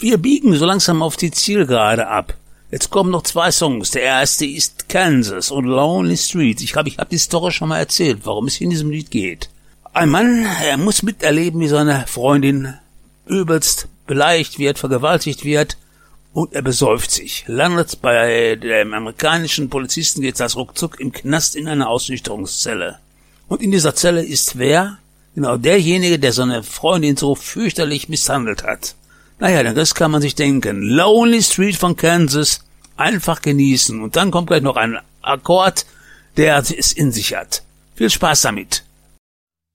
Wir biegen so langsam auf die Zielgerade ab. Jetzt kommen noch 2 Songs. Der erste ist Kansas und Lonely Street. Ich hab die Story schon mal erzählt, warum es hier in diesem Lied geht. Ein Mann, er muss miterleben, wie seine Freundin übelst beleidigt wird, vergewaltigt wird und er besäuft sich. Landet bei dem amerikanischen Polizisten, geht das ruckzuck im Knast in einer Ausnüchterungszelle. Und in dieser Zelle ist wer? Genau derjenige, der seine Freundin so fürchterlich misshandelt hat. Naja, das kann man sich denken. Lonely Street von Kansas, einfach genießen. Und dann kommt gleich noch ein Akkord, der es in sich hat. Viel Spaß damit.